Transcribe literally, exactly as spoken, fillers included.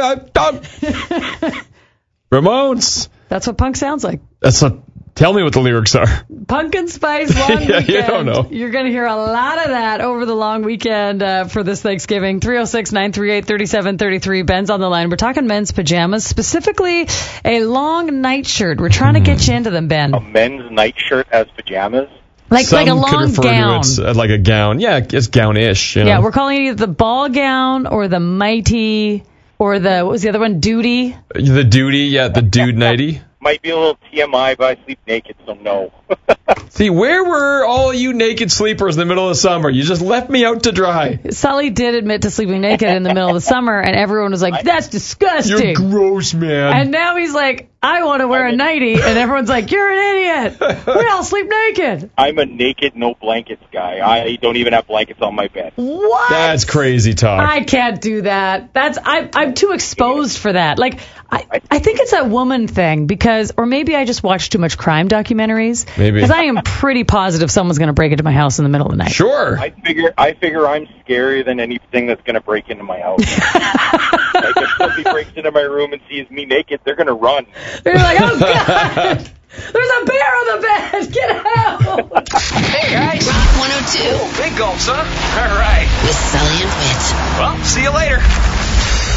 I, I, Ramones. That's what punk sounds like. That's not. Tell me what the lyrics are. Pumpkin Spice Long yeah, Weekend. You don't know. You're going to hear a lot of that over the long weekend uh, for this Thanksgiving. three oh six, nine three eight, three seven three three. Ben's on the line. We're talking men's pajamas, specifically a long nightshirt. We're trying to get you into them, Ben. A men's nightshirt as pajamas? Like, Some like a long could refer gown. To it like a gown. Yeah, it's gown-ish. You know? Yeah, we're calling it either the ball gown or the mighty or the, what was the other one, duty? The duty, yeah, the dude nighty. Might be a little T M I, but I sleep naked, so no. See, where were all you naked sleepers in the middle of the summer? You just left me out to dry. Sully did admit to sleeping naked in the middle of the summer, and everyone was like, that's disgusting. You're gross, man. And now he's like, I want to wear a nightie, and everyone's like, you're an idiot. We all sleep naked. I'm a naked, no blankets guy. I don't even have blankets on my bed. What? That's crazy talk. I can't do that. That's I, I'm too exposed for that. Like, I, I think it's a woman thing because, or maybe I just watch too much crime documentaries. Maybe. Because I am pretty positive someone's going to break into my house in the middle of the night. Sure. I figure I figure I'm scarier than anything that's going to break into my house. Like if somebody breaks into my room and sees me naked, they're going to run. They're like, oh, God. There's a bear on the bed. Get out. Hey, guys. Rock one oh two. Big gulp, son. All right. With Sully and Whit. Well, see you later.